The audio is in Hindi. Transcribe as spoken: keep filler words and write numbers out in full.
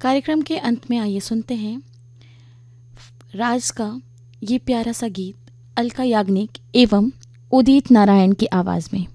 कार्यक्रम के अंत में आइए सुनते हैं राज का ये प्यारा सा गीत अलका याग्निक एवं उदित नारायण की आवाज़ में।